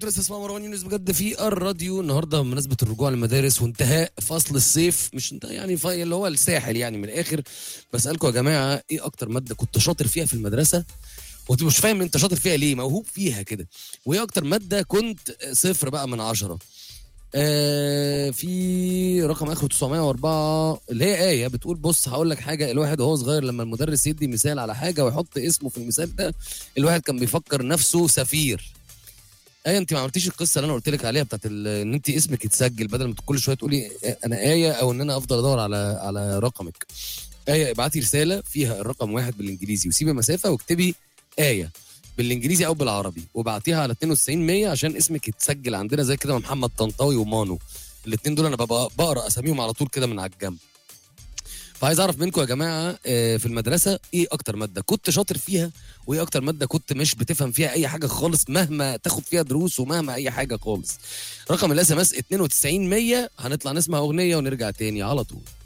لسه اسمع مروان يونس بجد في الراديو النهارده بمناسبه الرجوع للمدارس وانتهاء فصل الصيف، مش انتهاء يعني اللي هو الساحل يعني من الاخر. بسالكم يا جماعه ايه اكتر ماده كنت شاطر فيها في المدرسه وانت مش فاهم انت شاطر فيها ليه، موهوب فيها كده؟ وايه اكتر ماده كنت صفر بقى من 10؟ في رقم اخره 904 اللي هي آية بتقول بص هقول لك حاجة، الواحد وهو صغير لما المدرس يدي مثال على حاجة ويحط اسمه في المثال ده الواحد كان بيفكر نفسه سفير. آية انت ما عملتيش القصة اللي انا قلت لك عليها بتاعت ان انت اسمك يتسجل بدل ما كل شوية تقولي انا آية او ان انا افضل ادور على رقمك. آية ابعتي رسالة فيها الرقم 1 بالانجليزي وسيبي مسافة واكتبي آية بالانجليزي او بالعربي وبعتيها على 92 100 عشان اسمك يتسجل عندنا زي كده محمد طنطاوي ومانو. الاثنين دول انا بقرا اساميهم على طول كده من على الجنب. فعايز اعرف منكم يا جماعه في المدرسه ايه اكتر ماده كنت شاطر فيها وايه اكتر ماده كنت مش بتفهم فيها اي حاجه خالص مهما تاخد فيها دروس ومهما اي حاجه خالص. رقم الاس ام اس 92 100. هنطلع نسمع اغنيه ونرجع تاني على طول.